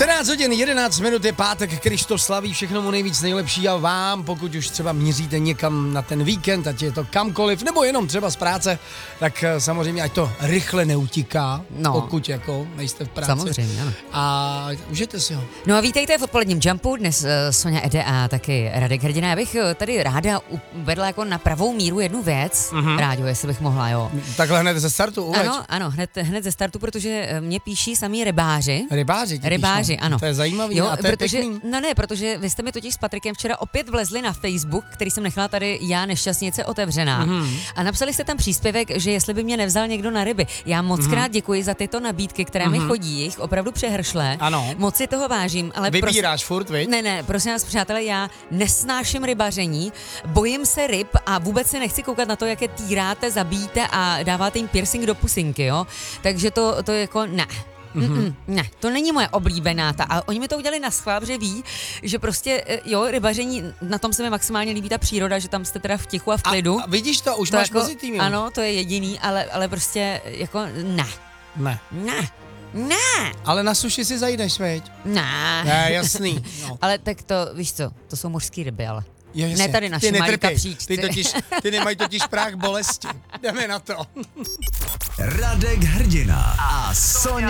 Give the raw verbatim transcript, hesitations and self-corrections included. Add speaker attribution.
Speaker 1: čtrnáct hodin jedenáct minut je pátek, Krištof slaví, všechno mu nejvíc nejlepší a vám, pokud už třeba míříte někam na ten víkend, ať je to kamkoliv, nebo jenom třeba z práce, tak samozřejmě ať to rychle neutíká, no. Pokud jako nejste v práci.
Speaker 2: Samozřejmě, ano.
Speaker 1: A užijte si ho.
Speaker 2: No a vítejte v odpoledním Jumpu, dnes uh, Sonja Ede a taky Radek Hrdina. Já bych uh, tady ráda uvedla jako na pravou míru jednu věc, mm-hmm. Ráďo, jestli bych mohla, jo.
Speaker 1: Takhle hned ze startu, uveď.
Speaker 2: Ano, ano, hned, hned ze startu, protože mě píší samý rybáři.
Speaker 1: Rybáři ti
Speaker 2: Rybáři,
Speaker 1: píšou.
Speaker 2: ano.
Speaker 1: To je zajímavý,
Speaker 2: jo,
Speaker 1: a to je
Speaker 2: protože,
Speaker 1: pěkný.
Speaker 2: No ne, protože vy jste mi totiž s Patrikem včera opět vlezli na Facebook, který jsem nechala tady já nešťastnice otevřená. Mm-hmm. A napsali jste tam příspěvek, že jestli by mě nevzal někdo na ryby. Já moc krát mm-hmm. děkuji za tyto nabídky, které mm-hmm. mi chodí, jich opravdu přehršle.
Speaker 1: Ano.
Speaker 2: Moc si toho vážím, ale
Speaker 1: vybíráš
Speaker 2: pros...
Speaker 1: furt, viď?
Speaker 2: Ne, ne, prosím vás, přátelé, já nesnáším rybaření, bojím se ryb a vůbec se nechci koukat na to, jak je týráte, zabíjíte a dáváte jim piercing do pusinky, jo. Takže to, to jako ne. Mm-mm, ne, to není moje oblíbená ta. A oni mi to udělali na schvál, že ví, že prostě, jo, rybaření, na tom se mi maximálně líbí ta příroda, že tam jste teda v tichu a v klidu.
Speaker 1: A, a vidíš to, už
Speaker 2: to
Speaker 1: máš
Speaker 2: jako,
Speaker 1: pozitivní.
Speaker 2: Ano, to je jediný, ale, ale prostě jako ne.
Speaker 1: Ne.
Speaker 2: Ne. Ne.
Speaker 1: Ale na suši si zajdeš, veď?
Speaker 2: Ne.
Speaker 1: Ne, jasný. No.
Speaker 2: Ale tak to, víš co, to jsou mořský ryby, ale.
Speaker 1: Jo,
Speaker 2: ne tady naše malý kapříčci.
Speaker 1: Ty, totiž, ty nemají totiž práh bolesti. Jdeme na to.
Speaker 3: Radek Hrdina a Sonja